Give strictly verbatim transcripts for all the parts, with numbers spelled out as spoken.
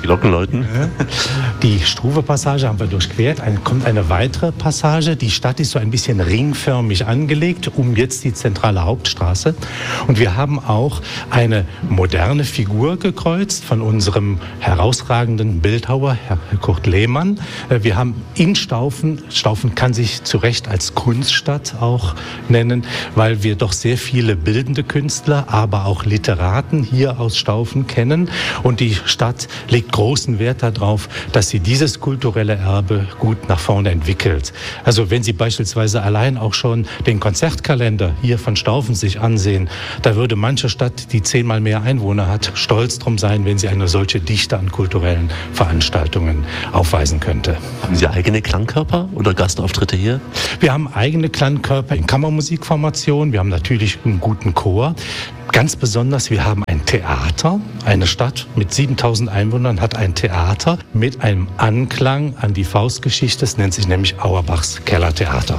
Glocken läuten. Die Struve-Passage haben wir durchquert. Dann kommt eine weitere Passage. Die Stadt ist so ein bisschen ringförmig angelegt, um jetzt die zentrale Hauptstraße. Und wir haben auch eine moderne Figur gekreuzt von unserem herausragenden Bildhauer, Herr Kurt Lehmann. Wir haben in Staufen, Staufen kann sich zu Recht als Kunststadt auch nennen, weil wir doch sehr viele bildende Künstler, aber auch Literaten hier aus Staufen kennen. Und die Stadt legt großen Wert darauf, dass sie dieses kulturelle Erbe gut nach vorne entwickelt. Also wenn Sie beispielsweise allein auch schon den Konzertkalender hier von Staufen sich ansehen, da würde manche Stadt, die zehnmal mehr Einwohner hat, stolz drum sein, wenn sie eine solche Dichte an kulturellen Veranstaltungen aufweisen könnte. Haben Sie eigene Klangkörper oder Gastauftritte hier? Wir haben eigene Klangkörper in Kammermusikformation. Wir haben natürlich einen guten Chor. Ganz besonders, wir haben ein Theater. Eine Stadt mit siebentausend Einwohnern hat ein Theater mit einem Anklang an die Faustgeschichte. Es nennt sich nämlich Auerbachs Kellertheater.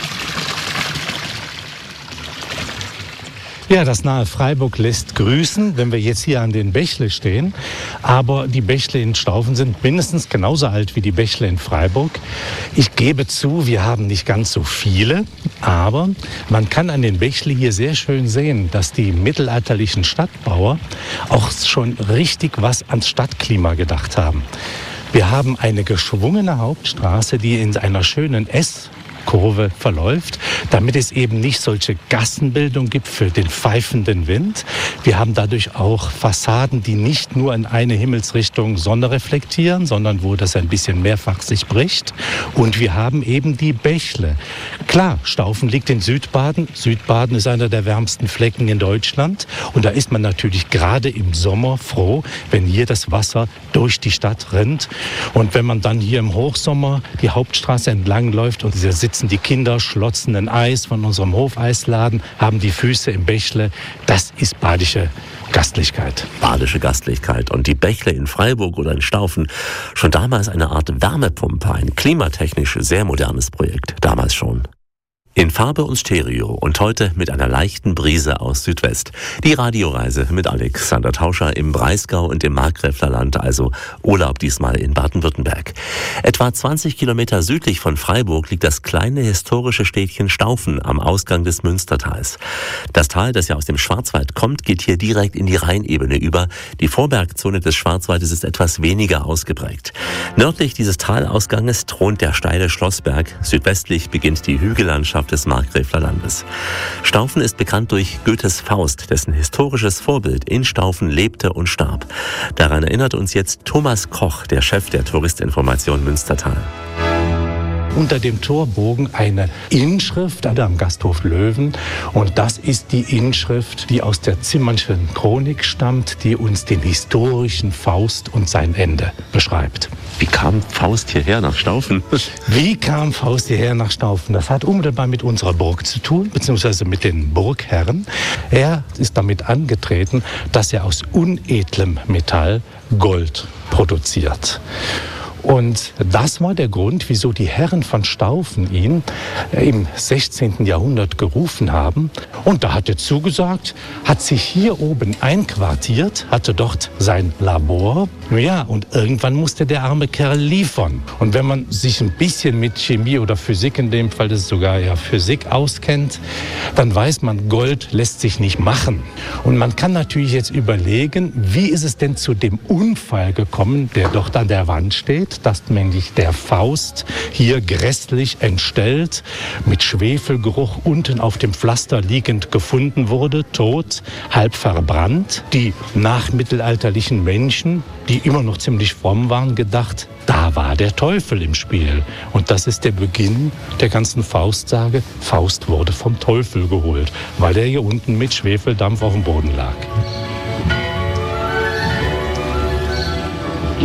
Ja, das nahe Freiburg lässt grüßen, wenn wir jetzt hier an den Bächle stehen. Aber die Bächle in Staufen sind mindestens genauso alt wie die Bächle in Freiburg. Ich gebe zu, wir haben nicht ganz so viele, aber man kann an den Bächle hier sehr schön sehen, dass die mittelalterlichen Stadtbauer auch schon richtig was ans Stadtklima gedacht haben. Wir haben eine geschwungene Hauptstraße, die in einer schönen S Kurve verläuft, damit es eben nicht solche Gassenbildung gibt für den pfeifenden Wind. Wir haben dadurch auch Fassaden, die nicht nur in eine Himmelsrichtung Sonne reflektieren, sondern wo das ein bisschen mehrfach sich bricht. Und wir haben eben die Bächle. Klar, Staufen liegt in Südbaden. Südbaden ist einer der wärmsten Flecken in Deutschland. Und da ist man natürlich gerade im Sommer froh, wenn hier das Wasser durch die Stadt rinnt. Und wenn man dann hier im Hochsommer die Hauptstraße entlang läuft und da sitzen die Kinder, schlotzen ein Eis von unserem Hofeisladen, haben die Füße im Bächle. Das ist badische Gastlichkeit. Badische Gastlichkeit. Und die Bächle in Freiburg oder in Staufen, schon damals eine Art Wärmepumpe, ein klimatechnisch sehr modernes Projekt, damals schon. In Farbe und Stereo und heute mit einer leichten Brise aus Südwest. Die Radioreise mit Alexander Tauscher im Breisgau und im Markgräflerland, also Urlaub diesmal in Baden-Württemberg. Etwa zwanzig Kilometer südlich von Freiburg liegt das kleine historische Städtchen Staufen am Ausgang des Münstertals. Das Tal, das ja aus dem Schwarzwald kommt, geht hier direkt in die Rheinebene über. Die Vorbergzone des Schwarzwaldes ist etwas weniger ausgeprägt. Nördlich dieses Talausganges thront der steile Schlossberg. Südwestlich beginnt die Hügellandschaft des Markgräflerlandes. Staufen ist bekannt durch Goethes Faust, dessen historisches Vorbild in Staufen lebte und starb. Daran erinnert uns jetzt Thomas Koch, der Chef der Touristinformation Münstertal. Unter dem Torbogen eine Inschrift am Gasthof Löwen. Und das ist die Inschrift, die aus der Zimmernschen Chronik stammt, die uns den historischen Faust und sein Ende beschreibt. Wie kam Faust hierher nach Staufen? Wie kam Faust hierher nach Staufen? Das hat unmittelbar mit unserer Burg zu tun, beziehungsweise mit den Burgherren. Er ist damit angetreten, dass er aus unedlem Metall Gold produziert. Und das war der Grund, wieso die Herren von Staufen ihn im sechzehnten Jahrhundert gerufen haben. Und da hat er zugesagt, hat sich hier oben einquartiert, hatte dort sein Labor. Ja, und irgendwann musste der arme Kerl liefern. Und wenn man sich ein bisschen mit Chemie oder Physik, in dem Fall ist es sogar ja Physik, auskennt, dann weiß man, Gold lässt sich nicht machen. Und man kann natürlich jetzt überlegen, wie ist es denn zu dem Unfall gekommen, der dort an der Wand steht, dass nämlich der Faust hier grässlich entstellt, mit Schwefelgeruch unten auf dem Pflaster liegend gefunden wurde, tot, halb verbrannt. Die nachmittelalterlichen Menschen, die immer noch ziemlich fromm waren, gedacht, da war der Teufel im Spiel. Und das ist der Beginn der ganzen Faustsage. Faust wurde vom Teufel geholt, weil er hier unten mit Schwefeldampf auf dem Boden lag.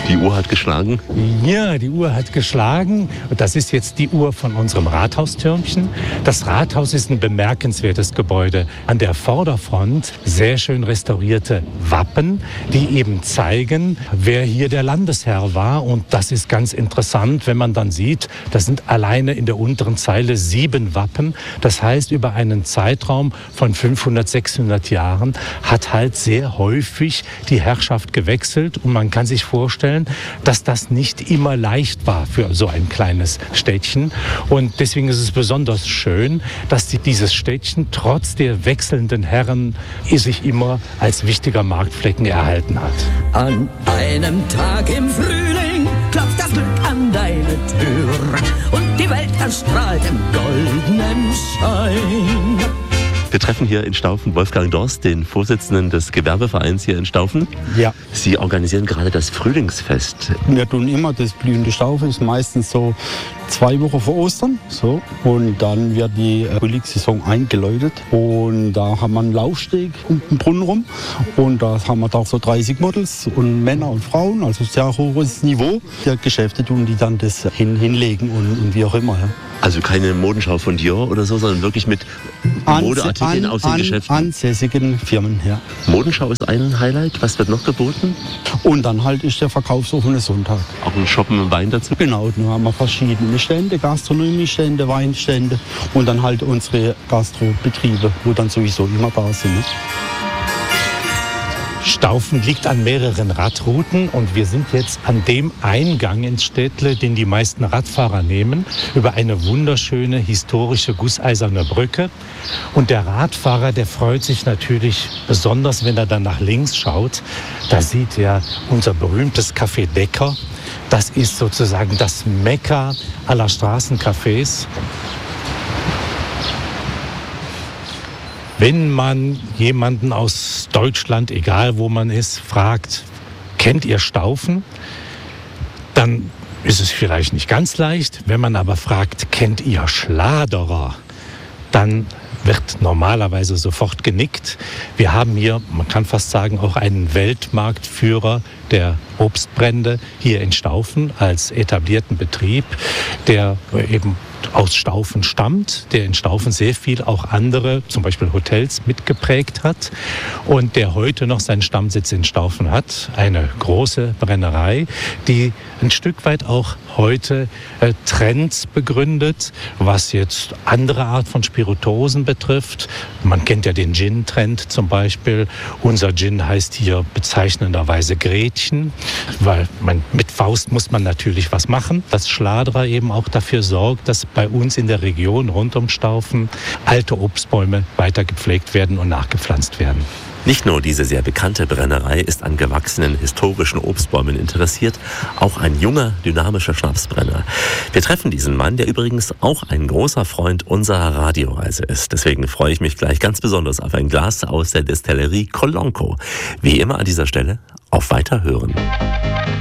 Die Uhr hat geschlagen? Ja, die Uhr hat geschlagen. Und das ist jetzt die Uhr von unserem Rathaustürmchen. Das Rathaus ist ein bemerkenswertes Gebäude. An der Vorderfront sehr schön restaurierte Wappen, die eben zeigen, wer hier der Landesherr war. Und das ist ganz interessant, wenn man dann sieht, das sind alleine in der unteren Zeile sieben Wappen. Das heißt, über einen Zeitraum von fünfhundert, sechshundert Jahren hat halt sehr häufig die Herrschaft gewechselt. Und man kann sich vorstellen, dass das nicht immer leicht war für so ein kleines Städtchen. Und deswegen ist es besonders schön, dass dieses Städtchen trotz der wechselnden Herren sich immer als wichtiger Marktflecken erhalten hat. An einem Tag im Frühling klopft das Glück an deine Tür und die Welt erstrahlt im goldenen Schein. Wir treffen hier in Staufen Wolfgang Dorst, den Vorsitzenden des Gewerbevereins hier in Staufen. Ja. Sie organisieren gerade das Frühlingsfest. Wir tun immer das blühende Staufen, ist meistens so zwei Wochen vor Ostern. So. Und dann wird die Frühlingssaison eingeläutet. Und da haben wir einen Laufsteg um den Brunnen rum. Und da haben wir da so dreißig Models und Männer und Frauen, also sehr hohes Niveau. Die Geschäfte tun die dann das hin, hinlegen und, und wie auch immer. Ja. Also keine Modenschau von Dior oder so, sondern wirklich mit Modeartikeln aus den an, Geschäften? Ansässigen Firmen, ja. Modenschau ist ein Highlight. Was wird noch geboten? Und dann halt ist der verkaufsoffene Sonntag. Auch ein Shoppen und Wein dazu? Genau, dann haben wir verschiedene Stände, Gastronomiestände, Weinstände und dann halt unsere Gastrobetriebe, wo dann sowieso immer da sind. Ne? Staufen liegt an mehreren Radrouten und wir sind jetzt an dem Eingang ins Städtle, den die meisten Radfahrer nehmen, über eine wunderschöne historische gusseiserne Brücke. Und der Radfahrer, der freut sich natürlich besonders, wenn er dann nach links schaut. Da sieht er unser berühmtes Café Decker. Das ist sozusagen das Mekka aller Straßencafés. Wenn man jemanden aus Deutschland, egal wo man ist, fragt, kennt ihr Staufen? Dann ist es vielleicht nicht ganz leicht. Wenn man aber fragt, kennt ihr Schladerer? Dann wird normalerweise sofort genickt. Wir haben hier, man kann fast sagen, auch einen Weltmarktführer der Obstbrände hier in Staufen als etablierten Betrieb, der eben aus Staufen stammt, der in Staufen sehr viel auch andere, zum Beispiel Hotels, mitgeprägt hat und der heute noch seinen Stammsitz in Staufen hat. Eine große Brennerei, die ein Stück weit auch heute äh, Trends begründet, was jetzt andere Art von Spirituosen betrifft. Man kennt ja den Gin-Trend zum Beispiel. Unser Gin heißt hier bezeichnenderweise Gretchen, weil man, mit Faust muss man natürlich was machen. Dass Schladerer eben auch dafür sorgt, dass bei uns in der Region rund um Staufen alte Obstbäume weiter gepflegt werden und nachgepflanzt werden. Nicht nur diese sehr bekannte Brennerei ist an gewachsenen historischen Obstbäumen interessiert, auch ein junger, dynamischer Schnapsbrenner. Wir treffen diesen Mann, der übrigens auch ein großer Freund unserer Radioreise ist. Deswegen freue ich mich gleich ganz besonders auf ein Glas aus der Destillerie Colonco. Wie immer an dieser Stelle auf Weiterhören.